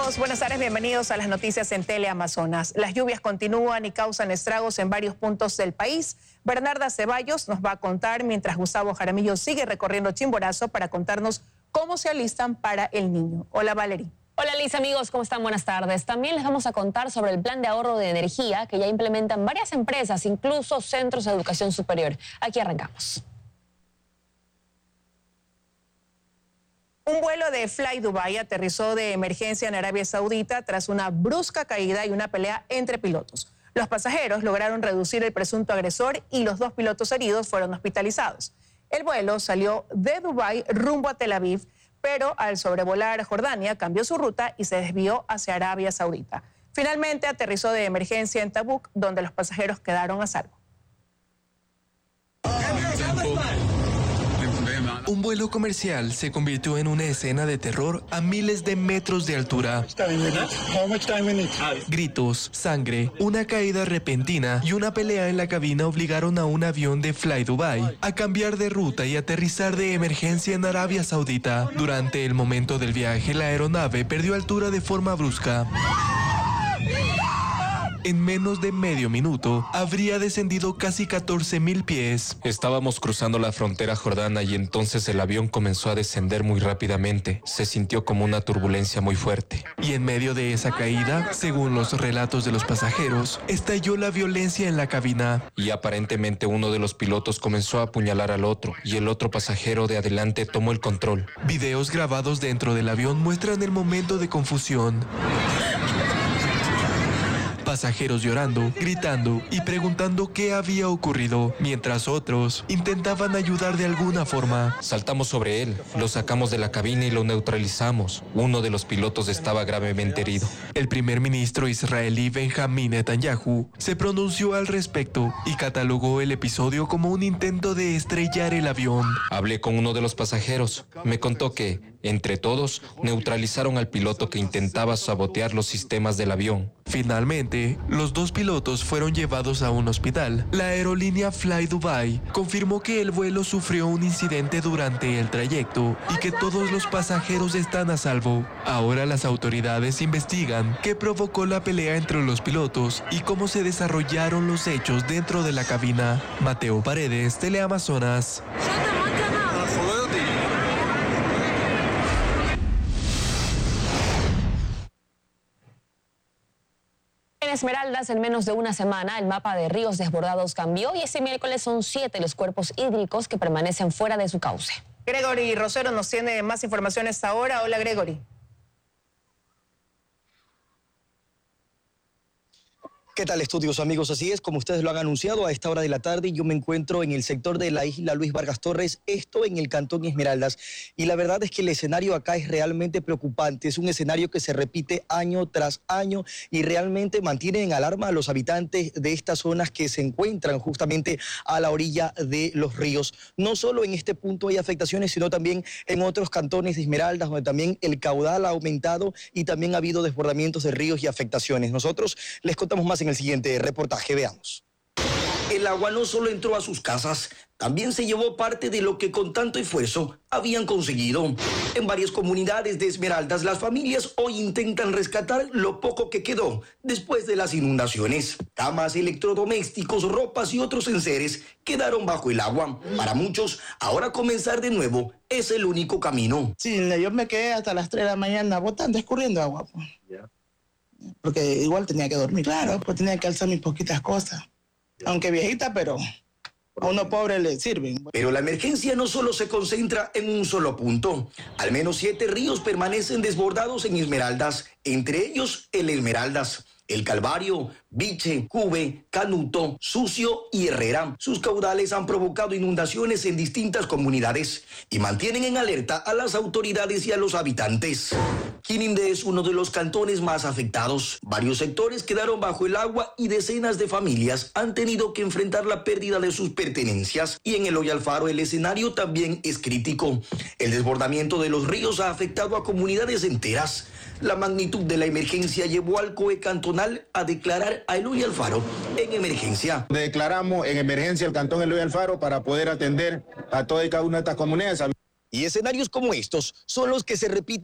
amigos, buenas tardes, bienvenidos a las noticias en Teleamazonas. Las lluvias continúan y causan estragos en varios puntos del país. Bernarda Ceballos nos va a contar mientras Gustavo Jaramillo sigue recorriendo Chimborazo para contarnos cómo se alistan para el Niño. Hola, Valerie. Hola, Liz, amigos, ¿cómo están? Buenas tardes. También les vamos a contar sobre el plan de ahorro de energía que ya implementan varias empresas, incluso centros de educación superior. Aquí arrancamos. Un vuelo de Fly Dubai aterrizó de emergencia en Arabia Saudita tras una brusca caída y una pelea entre pilotos. Los pasajeros lograron reducir el presunto agresor y los 2 pilotos heridos fueron hospitalizados. El vuelo salió de Dubái rumbo a Tel Aviv, pero al sobrevolar Jordania cambió su ruta y se desvió hacia Arabia Saudita. Finalmente aterrizó de emergencia en Tabuk, donde los pasajeros quedaron a salvo. Un vuelo comercial se convirtió en una escena de terror a miles de metros de altura. Gritos, sangre, una caída repentina y una pelea en la cabina obligaron a un avión de Fly Dubai a cambiar de ruta y aterrizar de emergencia en Arabia Saudita. Durante el momento del viaje, la aeronave perdió altura de forma brusca. En menos de medio minuto, habría descendido casi 14.000 pies. Estábamos cruzando la frontera jordana y entonces el avión comenzó a descender muy rápidamente. Se sintió como una turbulencia muy fuerte. Y en medio de esa caída, según los relatos de los pasajeros, estalló la violencia en la cabina. Y aparentemente uno de los pilotos comenzó a apuñalar al otro y el otro pasajero de adelante tomó el control. Videos grabados dentro del avión muestran el momento de confusión. Pasajeros llorando, gritando y preguntando qué había ocurrido, mientras otros intentaban ayudar de alguna forma. Saltamos sobre él, lo sacamos de la cabina y lo neutralizamos. Uno de los pilotos estaba gravemente herido. El primer ministro israelí Benjamín Netanyahu se pronunció al respecto y catalogó el episodio como un intento de estrellar el avión. Hablé con uno de los pasajeros. Me contó que, entre todos, neutralizaron al piloto que intentaba sabotear los sistemas del avión. Finalmente, los 2 pilotos fueron llevados a un hospital. La aerolínea Fly Dubai confirmó que el vuelo sufrió un incidente durante el trayecto y que todos los pasajeros están a salvo. Ahora las autoridades investigan qué provocó la pelea entre los pilotos y cómo se desarrollaron los hechos dentro de la cabina. Mateo Paredes, Teleamazonas. En Esmeraldas, en menos de una semana, el mapa de ríos desbordados cambió y este miércoles son 7 los cuerpos hídricos que permanecen fuera de su cauce. Gregory Rosero nos tiene más información a esta hora. Hola, Gregory. ¿Qué tal, estudios, amigos? Así es, como ustedes lo han anunciado, a esta hora de la tarde yo me encuentro en el sector de la isla Luis Vargas Torres, esto en el cantón Esmeraldas. Y la verdad es que el escenario acá es realmente preocupante. Es un escenario que se repite año tras año y realmente mantiene en alarma a los habitantes de estas zonas que se encuentran justamente a la orilla de los ríos. No solo en este punto hay afectaciones, sino también en otros cantones de Esmeraldas, donde también el caudal ha aumentado y también ha habido desbordamientos de ríos y afectaciones. Nosotros les contamos más en el siguiente reportaje, veamos. El agua no solo entró a sus casas, también se llevó parte de lo que con tanto esfuerzo habían conseguido. En varias comunidades de Esmeraldas, las familias hoy intentan rescatar lo poco que quedó después de las inundaciones. Camas, electrodomésticos, ropas y otros enseres quedaron bajo el agua. Para muchos, ahora comenzar de nuevo es el único camino. Sí, yo me quedé hasta las 3 de la mañana botando, escurriendo agua. Pues. Porque igual tenía que dormir, claro, pues tenía que alzar mis poquitas cosas. Aunque viejita, pero a uno pobre le sirven. Pero la emergencia no solo se concentra en un solo punto. Al menos 7 ríos permanecen desbordados en Esmeraldas, entre ellos el Esmeraldas, el Calvario, Biche, Cube, Canuto, Sucio y Herrera. Sus caudales han provocado inundaciones en distintas comunidades y mantienen en alerta a las autoridades y a los habitantes. Quirindé es uno de los cantones más afectados. Varios sectores quedaron bajo el agua y decenas de familias han tenido que enfrentar la pérdida de sus pertenencias. Y en el Hoy Alfaro el escenario también es crítico. El desbordamiento de los ríos ha afectado a comunidades enteras. La magnitud de la emergencia llevó al COE cantonal a declarar a Eloy Alfaro en emergencia. Declaramos en emergencia el cantón Eloy Alfaro para poder atender a toda y cada una de estas comunidades. Y escenarios como estos son los que se repiten